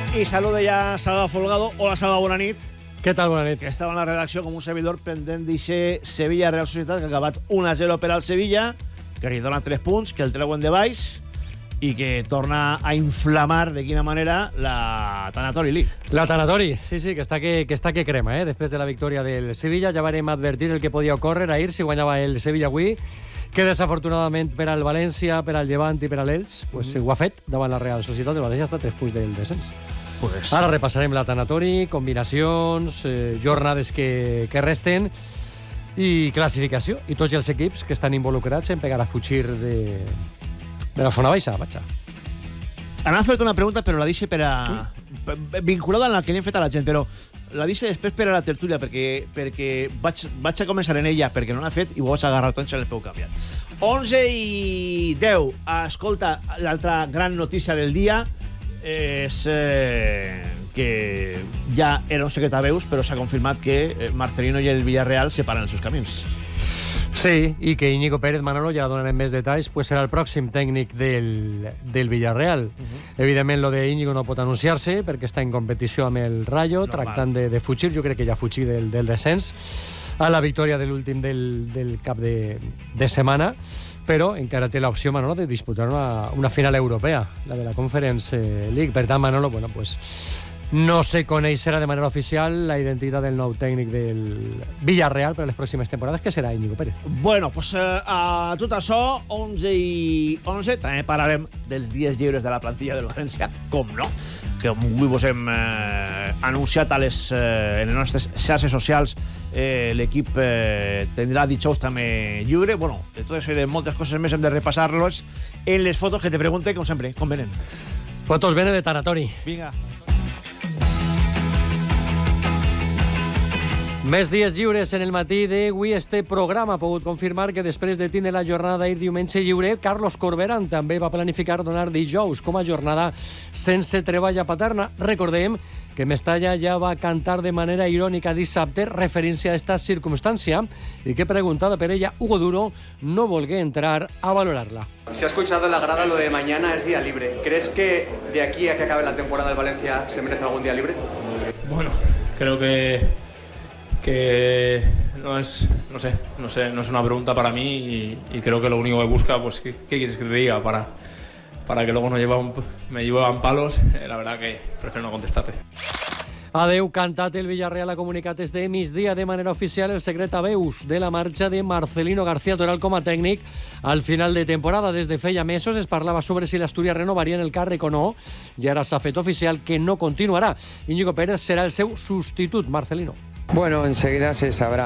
Y saluda ya Salva Folgado. Hola, Salva, bona nit. Què tal, bona nit? Que estava en la redacció com un servidor pendent d'eixe Sevilla-Real Societat, que ha acabat 1-0 per al Sevilla, que li dona 3 punts, que el treuen de baix i que torna a inflamar de quina manera la Tanatori League. La Tanatori, sí, que està que crema, després de la victòria del Sevilla. Ja varem advertir el que podia ocórrer ahir si guanyava el Sevilla avui, que desafortunadament per al València, per al Llevant i per a l'Elx, pues, ho ha fet davant la Real Societat. El València està a 3 punts del descens. Pues... Ara repassarem la Tanatori, combinacions, jornades que resten i classificació. I tots els equips que estan involucrats en pegar a fugir de la zona baixa, vaja. Anava a fer-te una pregunta, però la deixe per a... vinculada amb la que n'hem fet a la gent, però la deixe després per a la tertúlia, perquè vaig a començar en ella, perquè no l'ha fet, i ho vaig agarrar tot, se l'he peu canviat. 11:10. Escolta, l'altra gran notícia del dia és que ja era un secret a veus, però s'ha confirmat que Marcelino i el Villarreal separen els seus camins. Sí, i que Íñigo Pérez, Manolo, ja donarem més detalls, pues serà el pròxim tècnic del Villarreal. Evidentment, lo de Íñigo no pot anunciar-se perquè està en competició amb el Rayo, tractant de fugir. Jo crec que ja fugir del descens a la victòria de l'últim del cap de setmana, però encara té l'opció, Manolo, de disputar una final europea, la de la Conference League. Per tant, Manolo, bueno, pues no se coneixerà de manera oficial la identitat del nou tècnic del Villarreal per a les pròximes temporades, que serà Íñigo Pérez. Bueno, pues a tot això, 11:11, també parlarem dels dies lliures de la plantilla del València, com no, que avui vos hem anunciat en les nostres xarxes socials. L'equip tindrà dijous també lliure. Bueno, de tot això i de moltes coses més hem de repassar-los en les fotos que te pregunte, com sempre, com venen. Fotos venen de Tanatori. Vinga. Més dies lliures en el matí d'avui. Este programa ha pogut confirmar que després de tindre la jornada d'ahir diumenge lliure, Carlos Corberán també va planificar donar dijous com a jornada sense treballa paterna. Recordem que Mestalla ja va cantar de manera irònica dissabte referint-se a esta circumstància y que, preguntada per ella, Hugo Duro no volgué entrar a valorarla. Se ha escuchado en la grada lo de mañana es día libre. ¿Crees que de aquí a que acabe la temporada del Valencia se merece algún día libre? Bueno, creo que no es una pregunta para mí y creo que lo único que busca, pues, ¿qué quieres que te diga? Para que luego me llevan palos, la verdad que prefiero no contestarte. Adeu cantat, el Villarreal ha comunicat este migdia de manera oficial el secret a veus de la marxa de Marcelino García Toral com a tècnic al final de temporada. Des de feia mesos es parlava sobre si l'Astúria renovaria en el càrrec o no, i ara s'ha fet oficial que no continuarà. Íñigo Pérez serà el seu substitut, Marcelino. Bueno, enseguida se sabrá.